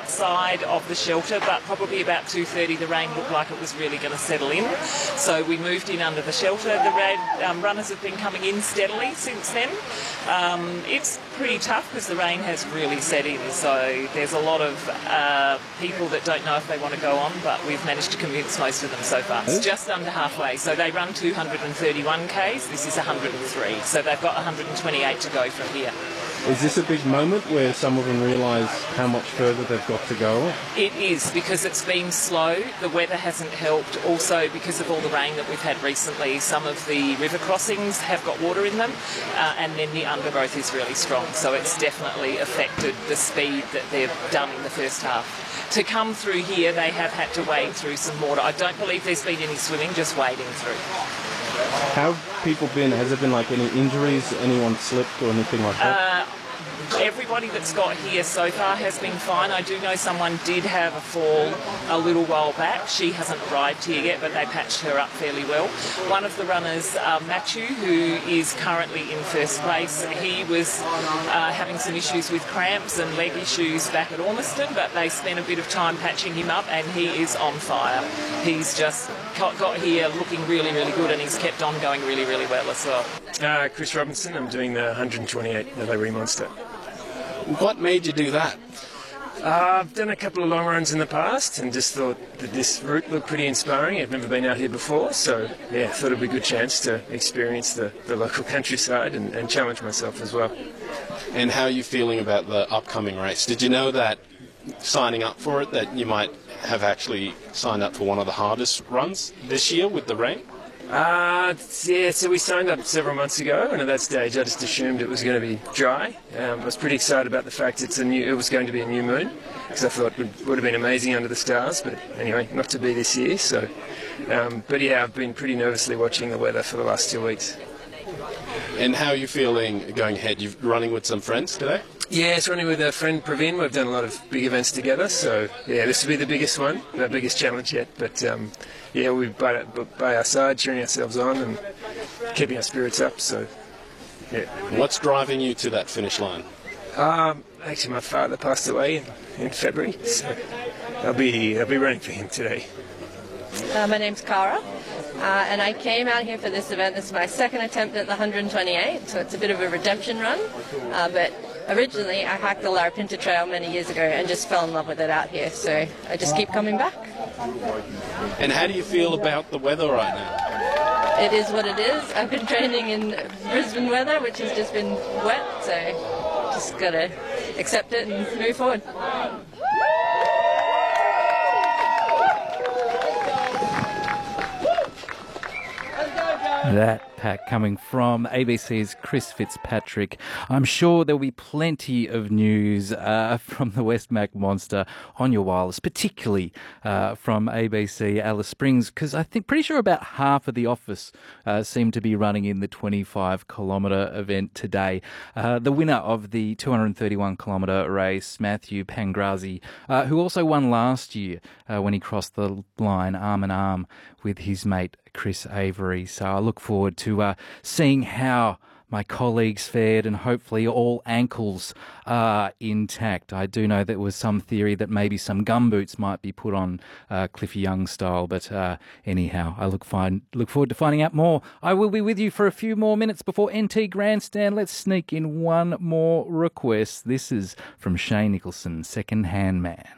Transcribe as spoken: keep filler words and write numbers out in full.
outside of the shelter, but probably about two thirty the rain looked like it was really going to settle in. So we moved in under the shelter. The red, um, runners have been coming in steadily since then. Um, it's pretty tough because the rain has really set in, so there's a lot of uh, people that don't know if they want to go on, but we've managed to convince most of them so far. It's just under halfway, so they run two hundred thirty-one kays, this is one hundred three, so they've got one hundred twenty-eight to go from here. Is this a big moment where some of them realise how much further they've got to go? It is, because it's been slow. The weather hasn't helped. Also, because of all the rain that we've had recently, some of the river crossings have got water in them, uh, and then the undergrowth is really strong. So it's definitely affected the speed that they've done in the first half. To come through here, they have had to wade through some water. I don't believe there's been any swimming, just wading through. How have people been? Has there been like any injuries? Anyone slipped or anything like that? Uh, Everybody that's got here so far has been fine. I do know someone did have a fall a little while back. She hasn't arrived here yet, but they patched her up fairly well. One of the runners, uh, Matthew, who is currently in first place, he was uh, having some issues with cramps and leg issues back at Ormiston, but they spent a bit of time patching him up, and he is on fire. He's just got here looking really, really good, and he's kept on going really, really well as well. Uh, Chris Robinson, I'm doing the one hundred twenty-eight L A Monster. What made you do that? Uh, I've done a couple of long runs in the past and just thought that this route looked pretty inspiring. I've never been out here before, so yeah, thought it'd be a good chance to experience the, the local countryside and, and challenge myself as well. And how are you feeling about the upcoming race? Did you know that signing up for it, that you might have actually signed up for one of the hardest runs this year with the rain? Uh, yeah, so we signed up several months ago, and at that stage I just assumed it was going to be dry. Um, I was pretty excited about the fact it's a new, it was going to be a new moon, because I thought it would, would have been amazing under the stars, but anyway, not to be this year. So, um, but yeah, I've been pretty nervously watching the weather for the last two weeks. And how are you feeling going ahead? You're running with some friends today? Yeah, it's running with a friend Praveen. We've done a lot of big events together, so yeah, this will be the biggest one, our biggest challenge yet. But um, yeah, we're by, by our side, cheering ourselves on and keeping our spirits up. So yeah. What's driving you to that finish line? Um, actually, my father passed away in, in February, so I'll be I'll be running for him today. Uh, my name's Cara, uh, and I came out here for this event. This is my second attempt at the one hundred twenty-eight, so it's a bit of a redemption run, uh, but originally I hiked the Larapinta Trail many years ago and just fell in love with it out here, so I just keep coming back. And how do you feel about the weather right now? It is what it is. I've been training in Brisbane weather, which has just been wet, so just gotta accept it and move forward. That pack coming from A B C's Chris Fitzpatrick. I'm sure there'll be plenty of news uh, from the Westmac Monster on your wireless, particularly uh, from A B C Alice Springs, because I think pretty sure about half of the office uh, seem to be running in the twenty-five kilometre event today. Uh, the winner of the two hundred thirty-one kilometre race, Matthew Pangrazi, uh, who also won last year uh, when he crossed the line arm in arm with his mate Chris Avery. So I look forward to uh, seeing how my colleagues fared, and hopefully all ankles are intact. I do know there was some theory that maybe some gumboots might be put on uh, Cliffy Young style, but uh, anyhow, I look fine, look forward to finding out more. I will be with you for a few more minutes before N T Grandstand. Let's sneak in one more request. This is from Shane Nicholson, Second Hand Man.